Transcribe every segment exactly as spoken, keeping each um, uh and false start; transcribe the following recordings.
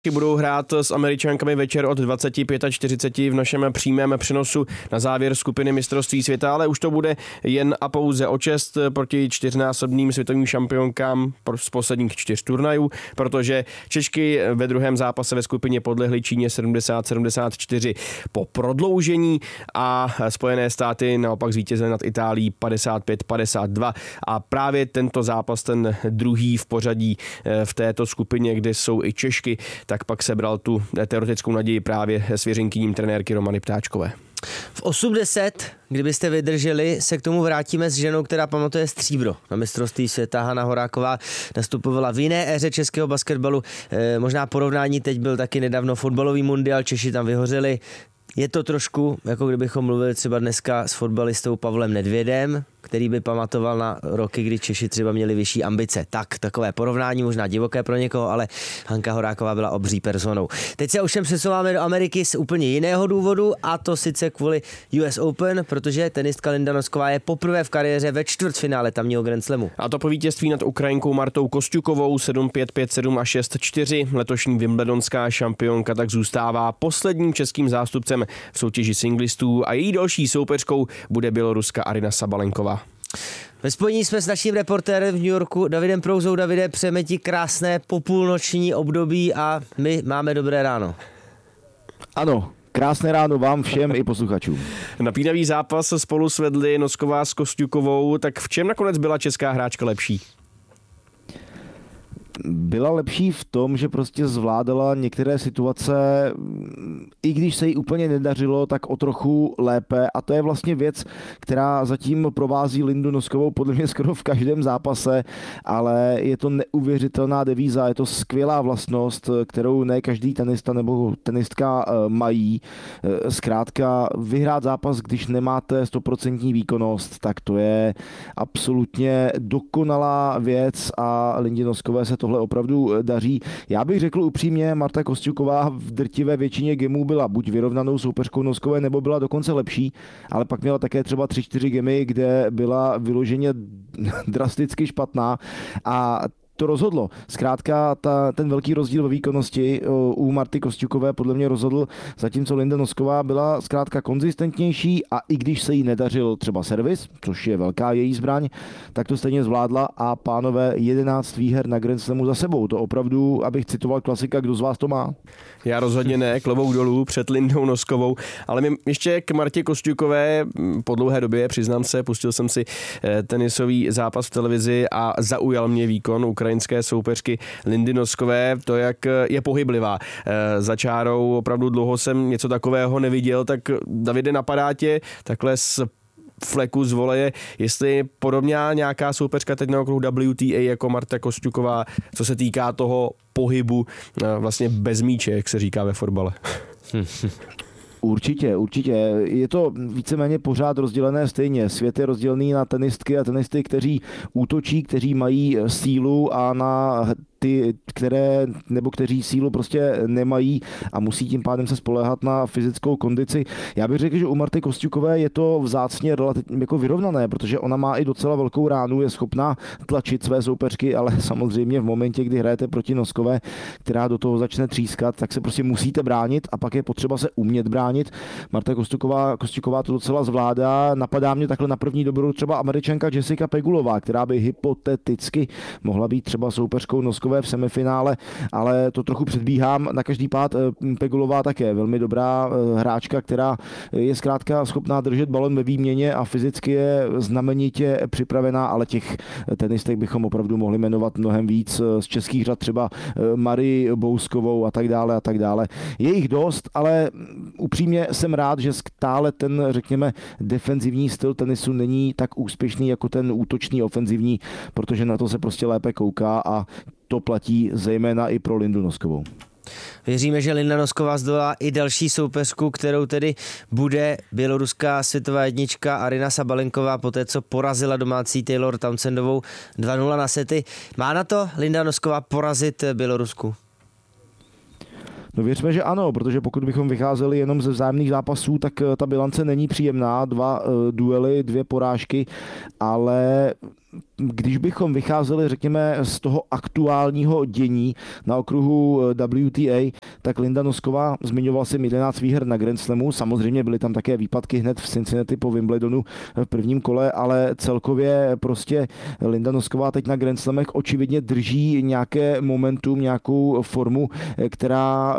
Budou hrát s Američankami večer od dvacet pět čtyřicet v našem přímém přenosu na závěr skupiny mistrovství světa, ale už to bude jen a pouze o čest proti čtyřnásobným světovým šampionkám z posledních čtyř turnajů, protože Češky ve druhém zápase ve skupině podlehly Číně sedmdesát sedmdesát čtyři po prodloužení a Spojené státy naopak zvítězily nad Itálií padesát pět padesát dva a právě tento zápas, ten druhý v pořadí v této skupině, kde jsou i Češky, tak pak sebral tu teoretickou naději právě svěřenkyním trenérky Romany Ptáčkové. V osm deset, kdybyste vydrželi, se k tomu vrátíme s ženou, která pamatuje stříbro na mistrovství světa. Hana Horáková nastupovala v jiné éře českého basketbalu. E, možná porovnání teď byl taky nedávno fotbalový mundial, Češi tam vyhořeli. Je to trošku, jako kdybychom mluvili třeba dneska s fotbalistou Pavlem Nedvědem, který by pamatoval na roky, kdy Češi třeba měli vyšší ambice. Tak, takové porovnání, možná divoké pro někoho, ale Hanka Horáková byla obří personou. Teď se ovšem přesouváme do Ameriky z úplně jiného důvodu, a to sice kvůli U S Open, protože tenistka Linda Nosková je poprvé v kariéře ve čtvrtfinále tamního Grand Slamu. A to po vítězství nad Ukrajinkou Martou Kosťukovou sedm pět, pět sedm a šest čtyři. Letošní wimbledonská šampionka tak zůstává posledním českým zástupcem v soutěži singlistů a její další soupeřkou bude Běloruska Aryna Sabalenková. Ve spojení jsme s naším reportérem v New Yorku Davidem Prouzou. Davide, přejeme ti krásné popůlnoční období a my máme dobré ráno. Ano, krásné ráno vám všem i posluchačům. Napínavý zápas spolu svedli Nosková s Kosťukovou, tak v čem nakonec byla česká hráčka lepší? Byla lepší v tom, že prostě zvládala některé situace, i když se jí úplně nedařilo, tak o trochu lépe, a to je vlastně věc, která zatím provází Lindu Noskovou podle mě skoro v každém zápase, ale je to neuvěřitelná devíza, je to skvělá vlastnost, kterou ne každý tenista nebo tenistka mají. Zkrátka vyhrát zápas, když nemáte stoprocentní výkonnost, tak to je absolutně dokonalá věc a Lindě Noskové se tohle opravdu daří. Já bych řekl upřímně, Marta Kosťuková v drtivé většině gemů byla buď vyrovnanou soupeřkou Noskové, nebo byla dokonce lepší, ale pak měla také třeba tři čtyři gemy, kde byla vyloženě drasticky špatná a to rozhodlo. Zkrátka ta, ten velký rozdíl ve výkonnosti u Marty Kosťukové podle mě rozhodl, zatímco Linda Nosková byla zkrátka konzistentnější a i když se jí nedařil třeba servis, což je velká její zbraň, tak to stejně zvládla a pánové jedenáct výher na Grand Slamu za sebou. To opravdu, abych citoval klasika, kdo z vás to má? Já rozhodně ne, klobouk dolů před Lindou Noskovou, ale ještě k Martě Kosťukové po dlouhé době, přiznám se, pustil jsem si tenisový zápas v televizi a zaujal mě výkon ukrajinské soupeřky Lindy Noskové, to, jak je pohyblivá. Za čárou opravdu dlouho jsem něco takového neviděl, tak Davide, napadá tě takhle z fleku z voleje, jestli podobná nějaká soupeřka teď na okruhu W T A jako Marta Kosťuková, co se týká toho pohybu vlastně bez míče, jak se říká ve fotbale. Určitě, určitě. Je to víceméně pořád rozdělené stejně. Svět je rozdělený na tenistky a tenisty, kteří útočí, kteří mají sílu, a na ty, které, nebo kteří sílu prostě nemají a musí tím pádem se spoléhat na fyzickou kondici. Já bych řekl, že u Marty Kosťukové je to vzácně relativně jako vyrovnané, protože ona má i docela velkou ránu, je schopná tlačit své soupeřky, ale samozřejmě v momentě, kdy hrajete proti Noskové, která do toho začne třískat, tak se prostě musíte bránit a pak je potřeba se umět bránit. Marta Kosťuková, Kosťuková to docela zvládá. Napadá mě takhle na první dobrou třeba Američanka Jessica Pegulová, která by hypoteticky mohla být třeba soupeřkou Noskové v semifinále, ale to trochu předbíhám. Na každý pád Pegulová také velmi dobrá hráčka, která je zkrátka schopná držet balon ve výměně a fyzicky je znamenitě připravená, ale těch tenistek bychom opravdu mohli jmenovat mnohem víc. Z českých řad třeba Marii Bouskovou a tak dále a tak dále. Je jich dost, ale upřímně jsem rád, že stále ten, řekněme, defenzivní styl tenisu není tak úspěšný jako ten útočný, ofenzivní, protože na to se prostě lépe kouká a to platí zejména i pro Lindu Noskovou. Věříme, že Linda Nosková zdolá i další soupeřku, kterou tedy bude běloruská světová jednička Aryna Sabalenková, poté co porazila domácí Taylor Townsendovou dva nula na sety. Má na to Linda Nosková porazit Bělorusku? No věřme, že ano, protože pokud bychom vycházeli jenom ze vzájemných zápasů, tak ta bilance není příjemná. Dva uh, duely, dvě porážky, ale když bychom vycházeli, řekněme, z toho aktuálního dění na okruhu W T A, tak Linda Nosková, zmiňoval jsem jedenáct výher na Grand Slamu, samozřejmě byly tam také výpadky hned v Cincinnati po Wimbledonu v prvním kole, ale celkově prostě Linda Nosková teď na Grand Slamech očividně drží nějaké momentum, nějakou formu, která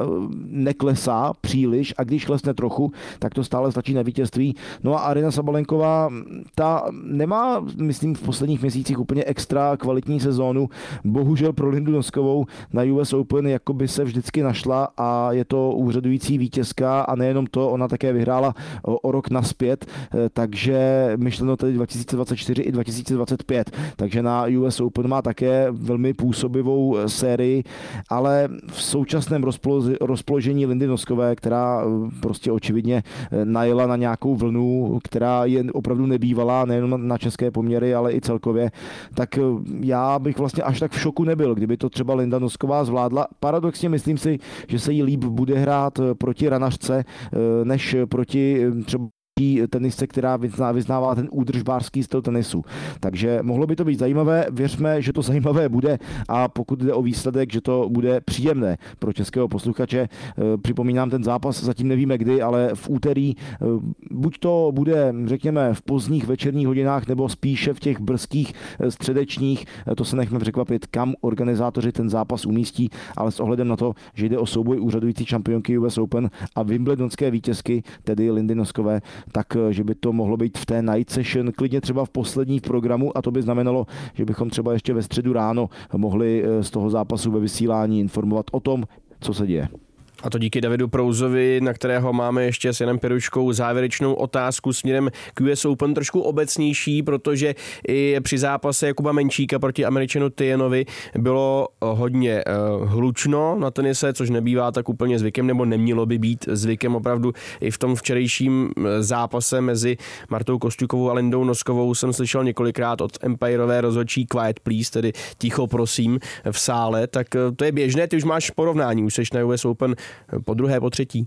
neklesá příliš, a když klesne trochu, tak to stále stačí na vítězství. No a Aryna Sabalenková, ta nemá, myslím, v posledních měsících úplně extra kvalitní sezónu. Bohužel pro Lindu Noskovou na U S Open jako by se vždycky našla a je to úřadující vítězka, a nejenom to, ona také vyhrála o, o rok naspět, takže myšleno tedy dva tisíce dvacet čtyři i dva tisíce dvacet pět, takže na U S Open má také velmi působivou sérii, ale v současném rozpoloži, rozpoložení Lindy Noskové, která prostě očividně najela na nějakou vlnu, která je opravdu nebývalá, nejen na české poměry, ale i celkově, tak já bych vlastně až tak v šoku nebyl, kdyby to třeba Linda Nosková zvládla. Paradoxně myslím si, že se jí líp bude hrát proti ranařce, než proti třeba tenisce, která vyznává ten údržbářský styl tenisu. Takže mohlo by to být zajímavé, věřme, že to zajímavé bude, a pokud jde o výsledek, že to bude příjemné pro českého posluchače. Připomínám, ten zápas zatím nevíme kdy, ale v úterý, buď to bude, řekněme, v pozdních večerních hodinách, nebo spíše v těch brzkých středečních, to se nechme překvapit, kam organizátoři ten zápas umístí, ale s ohledem na to, že jde o souboj úřadující šampionky U S Open a wimbledonské vítězky, tedy Lindy Noskové, tak že by to mohlo být v té night session, klidně třeba v poslední programu, a to by znamenalo, že bychom třeba ještě ve středu ráno mohli z toho zápasu ve vysílání informovat o tom, co se děje. A to díky Davidu Prouzovi, na kterého máme ještě s Janem Piruškou závěrečnou otázku směrem k U S Open, trošku obecnější, protože i při zápase Jakuba Menčíka proti Američanu Tienovi bylo hodně uh, hlučno na tenise, což nebývá tak úplně zvykem, nebo nemělo by být zvykem. Opravdu i v tom včerejším zápase mezi Martou Kostyukovou a Lindou Noskovou jsem slyšel několikrát od Empirové rozhodčí quiet please, tedy ticho prosím v sále, tak to je běžné, ty už máš porovnání, už seš na U S Open po druhé, po třetí.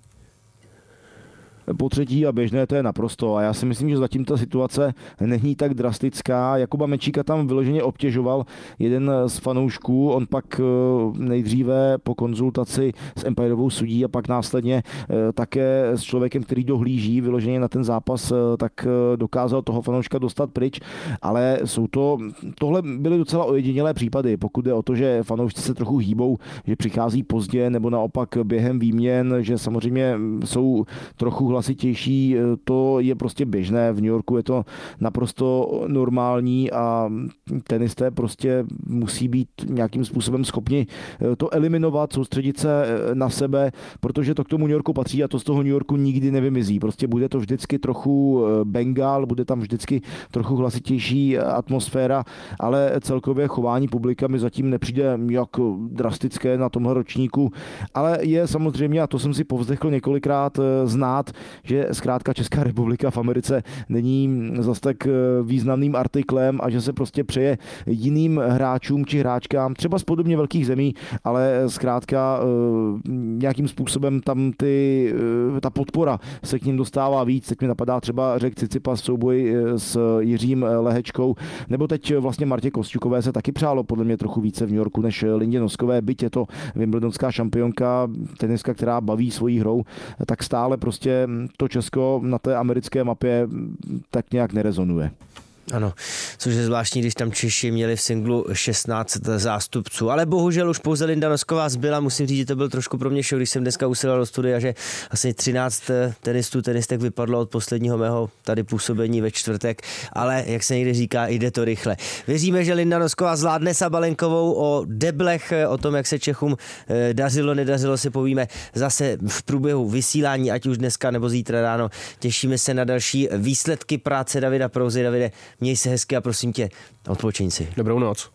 Po třetí a běžné, to je naprosto. A já si myslím, že zatím ta situace není tak drastická. Jakuba Menčíka tam vyloženě obtěžoval jeden z fanoušků. On pak nejdříve po konzultaci s Empirovou sudí a pak následně také s člověkem, který dohlíží vyloženě na ten zápas, tak dokázal toho fanouška dostat pryč. Ale jsou to, tohle byly docela ojedinělé případy, pokud jde o to, že fanoušci se trochu hýbou, že přichází pozdě, nebo naopak během výměn, že samozřejmě jsou trochu hlasitější, to je prostě běžné. V New Yorku je to naprosto normální a tenisté prostě musí být nějakým způsobem schopni to eliminovat, soustředit se na sebe, protože to k tomu New Yorku patří a to z toho New Yorku nikdy nevymizí. Prostě bude to vždycky trochu Bengal, bude tam vždycky trochu hlasitější atmosféra, ale celkově chování publika mi zatím nepřijde jak drastické na tomhle ročníku, ale je samozřejmě, a to jsem si povzdechl několikrát, znát, že zkrátka Česká republika v Americe není zas tak významným artiklem a že se prostě přeje jiným hráčům či hráčkám, třeba z podobně velkých zemí, ale zkrátka nějakým způsobem tam ty, ta podpora se k ním dostává víc. Teď mi napadá třeba Řek Cicipas v souboji s Jiřím Lehečkou, nebo teď vlastně Martě Kostyukové se taky přálo podle mě trochu více v New Yorku než Lindě Noskové, byť je to wimbledonská šampionka, teniska, která baví svojí hrou, tak stále prostě to Česko na té americké mapě tak nějak nerezonuje. Ano, což je zvláštní, když tam Češi měli v singlu šestnáct zástupců, ale bohužel už pouze Linda Nosková zbyla. Musím říct, že to byl trošku pro mě šok, když jsem dneska usiloval do studia, že asi třináct tenistů, tenistek vypadlo od posledního mého tady působení ve čtvrtek, ale jak se někdy říká, jde to rychle. Věříme, že Linda Nosková zvládne Sabalenkovou. O deblech, o tom, jak se Čechům dařilo, nedařilo, si povíme zase v průběhu vysílání, ať už dneska nebo zítra ráno. Těšíme se na další výsledky práce Davida Prouzy. Davide, měj se hezky a prosím tě, odpočiň si. Dobrou noc.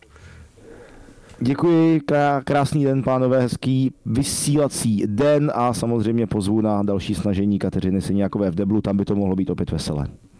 Děkuji, krásný den, pánové, hezký vysílací den a samozřejmě pozvu na další snažení Kateřiny Syniakové v deblu, tam by to mohlo být opět veselé.